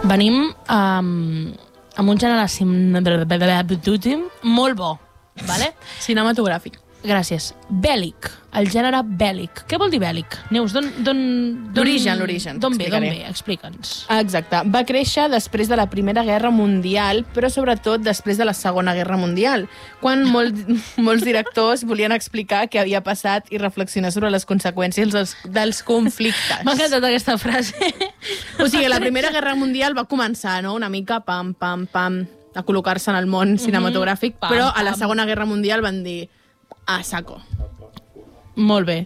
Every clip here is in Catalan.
Venim amb un gènere molt bo, vale? Cinematogràfic. Gràcies. Bèl·lic, el gènere bèl·lic. Què vol dir bèl·lic? Neus, L'origen. D'on ve? Explica'ns. Exacte. Va créixer després de la Primera Guerra Mundial, però sobretot després de la Segona Guerra Mundial, quan molts directors volien explicar què havia passat i reflexionar sobre les conseqüències dels conflictes. M'ha encantat aquesta frase. O sigui, la Primera Guerra Mundial va començar, no?, una mica pam, pam, pam, a col·locar-se en el món cinematogràfic, però a la Segona Guerra Mundial van dir a saco. Molt bé.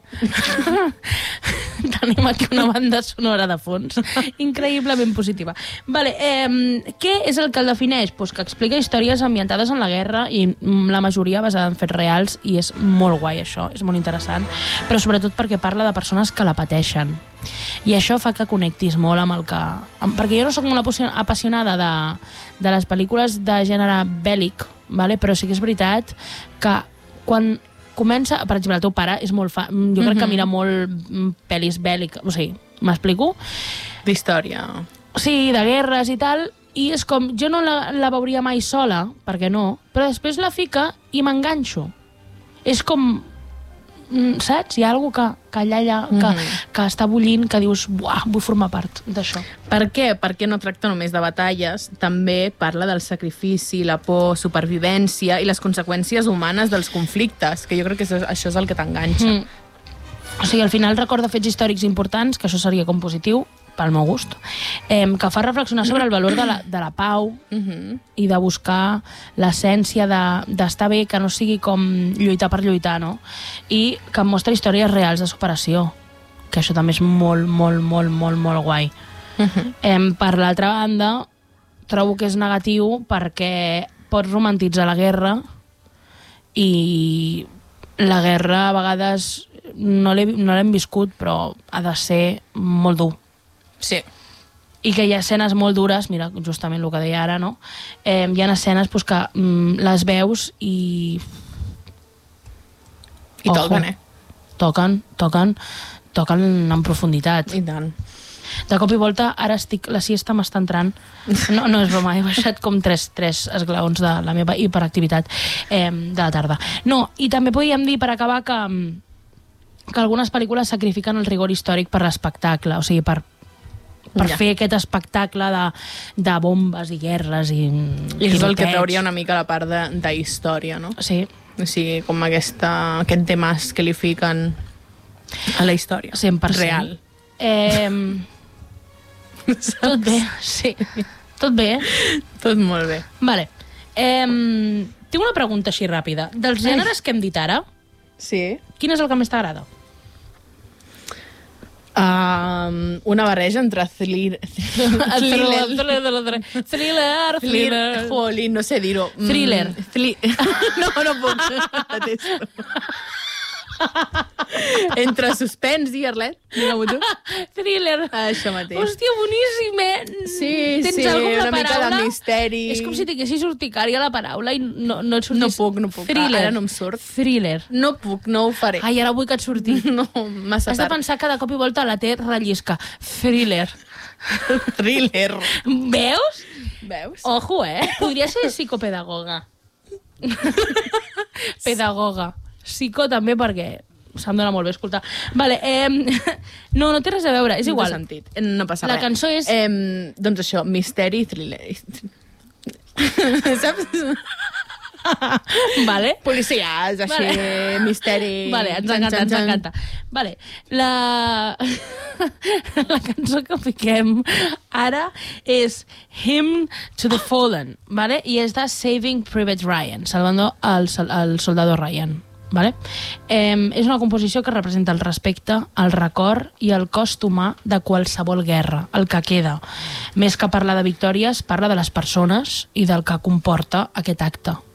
Tenim aquí una banda sonora de fons increïblement positiva. Vale, què és el que el defineix? Pues que explica històries ambientades en la guerra i la majoria basada en fets reals, i és molt guai això, és molt interessant, però sobretot perquè parla de persones que la pateixen. I això fa que connectis molt amb el que... Perquè jo no soc molt apassionada de les pel·lícules de gènere bèl·lic, vale? Però sí que és veritat que quan comença... Per exemple, el teu pare és molt fan... Jo crec que mira molt pel·lis bèl·liques. O sigui, m'explico? D'història. Sí, de guerres i tal. I és com... Jo no la veuria mai sola, perquè no, però després la fica i m'enganxo. És com... Saps? Hi ha alguna que allà que està bullint, que dius, buah, vull formar part d'això. Per què? Perquè no tracta només de batalles, també parla del sacrifici, la por, supervivència i les conseqüències humanes dels conflictes, que jo crec que això és el que t'enganxa. O sigui, al final recorda fets històrics importants, que això seria com positiu, pel meu gust, que fa reflexionar sobre el valor de la pau i de buscar l'essència d'estar bé, que no sigui com lluitar per lluitar, no? I que em mostra històries reals de superació, que això també és molt, molt, molt, molt, molt guai. Per l'altra banda, trobo que és negatiu perquè pot romantitzar la guerra, i la guerra a vegades no l'hem viscut, però ha de ser molt dur. Sí. I que hi ha escenes molt dures, mira, justament el que deia ara, no? Hi ha escenes pues, que les veus i... I toquen, Toquen en profunditat. I tant. De cop i volta, ara la siesta m'està entrant. No és broma, he baixat com tres esglaons de la meva hiperactivitat de la tarda. No, i també podríem dir, per acabar, que algunes pel·lícules sacrifiquen el rigor històric per l'espectacle, o sigui, per fer aquest espectacle de bombes i guerres i és el que trauria una mica la part de història, no? Sí. O sigui, com aquest temàs que li fiquen a la història. 100%. Real. Tot bé, sí. Tot bé, Tot molt bé. Vale. Tinc una pregunta així ràpida. Dels gèneres que hem dit ara, Sí. quin és el que més t'agrada? Una barreja entre thriller. Jolín, no sé dir-ho. Thriller. No puc. Entre suspens i Arlet. Thriller. Això mateix. Hòstia, boníssim, Sí, Tens alguna una mica de paraula? misteri. És com si tinguessis urticària la paraula i no et sortís. No puc. Thriller. Ara no em surt. Thriller. No puc, no ho faré. Ai, ara vull que et surti. No, massa Has de tard. pensar que de cop i volta la T rellisca. Thriller. Thriller. Veus? Veus? Ojo, Podria ser psicopedagoga. Pedagoga. Psico també, perquè se'm dona molt bé escoltar. Vale, no té res a veure, és igual. No té sentit, no passa res. La cançó és... Doncs això, misteri, thriller. Saps? Vale. Policies, així, Vale. misteri... Vale, ens encanta. Vale, la cançó que fiquem ara és Hymn to the Fallen, vale? I és de Saving Private Ryan, salvando el soldado Ryan. Vale? És una composició que representa el respecte, el record i el cost humà de qualsevol guerra, el que queda. Més que parlar de victòries, parla de les persones i del que comporta aquest acte.